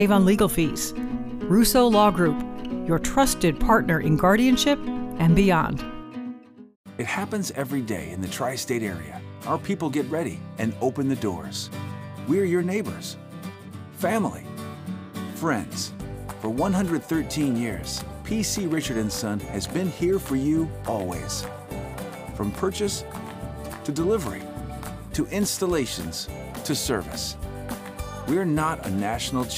Save on legal fees. Russo Law Group, your trusted partner in guardianship and beyond. It happens every day in the tri-state area. Our people get ready and open the doors. We're your neighbors, family, friends. For 113 years, P.C. Richard & Son has been here for you always. From purchase to delivery, to installations, to service. We're not a national chain.